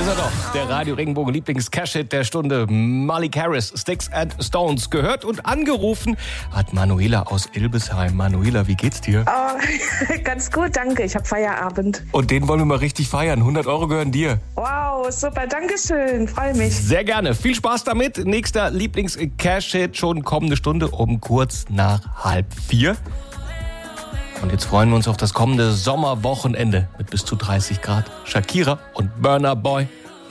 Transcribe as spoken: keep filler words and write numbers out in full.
ist er doch, der Radio Regenbogen Lieblings-Cash-Hit der Stunde. Malik Harris, Sticks and Stones. Gehört und angerufen hat Manuela aus Ilbesheim. Manuela, wie geht's dir? Oh, ganz gut, danke. Ich habe Feierabend. Und den wollen wir mal richtig feiern. hundert Euro gehören dir. Wow, super, danke schön. Freue mich. Sehr gerne. Viel Spaß damit. Nächster Lieblings-Cash-Hit schon kommende Stunde um kurz nach halb vier. Und jetzt freuen wir uns auf das kommende Sommerwochenende mit bis zu dreißig Grad. Shakira und Burna Boy.